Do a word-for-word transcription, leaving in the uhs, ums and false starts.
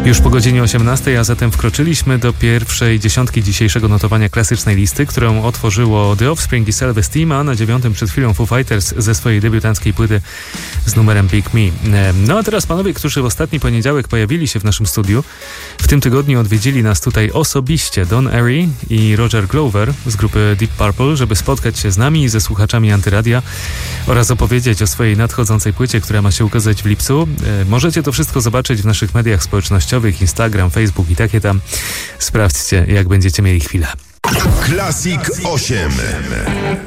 Już po godzinie osiemnastej, a zatem wkroczyliśmy do pierwszej dziesiątki dzisiejszego notowania klasycznej listy, którą otworzyło The Offspring i Self-Esteem, a na dziewiątym przed chwilą Foo Fighters ze swojej debiutanckiej płyty z numerem Pick Me. No a teraz panowie, którzy w ostatni poniedziałek pojawili się w naszym studiu, w tym tygodniu odwiedzili nas tutaj osobiście Don Airey i Roger Glover z grupy Deep Purple, żeby spotkać się z nami i ze słuchaczami Antyradia oraz opowiedzieć o swojej nadchodzącej płycie, która ma się ukazać w lipcu. Możecie to wszystko zobaczyć w naszych mediach społecznościowych, Instagram, Facebook i takie tam. Sprawdźcie, jak będziecie mieli chwilę. Classic osiem.